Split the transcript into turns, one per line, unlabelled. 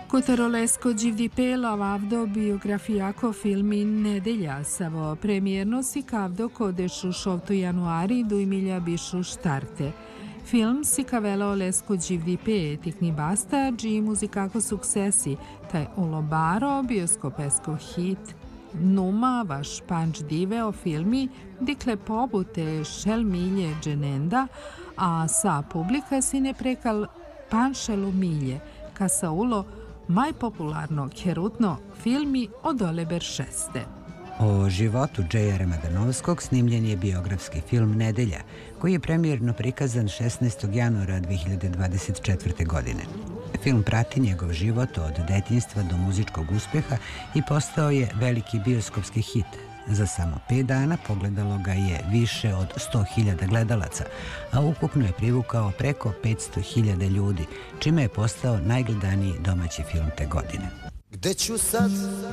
Котаролеско GDP автобиографијако филми неделја са во премиерно си кавдо кодешу 6 јануари 2000 штарте. Film si cavelo lesco GDP tikni basta gi muzikako suksesi, taj olobaro bioskopesko hit. Numa vaš panč dive o filmi dikle pobute šel milje dženenda, a sa publika si ne prekal panšelu milje, ka sa ulo majpopularno kerutno filmi od Oleber šeste.
O životu Džeja Ramadanovskog snimljen je biografski film Nedelja, koji je premijerno prikazan 16. januara 2024. godine. Film prati njegov život od detinjstva do muzičkog uspeha i postao je veliki bioskopski hit. Za samo 5 dana pogledalo ga je više od 100.000 gledalaca, a ukupno je privukao preko 500.000 ljudi, čime je postao najgledaniji domaći film te godine.
Gde ću sad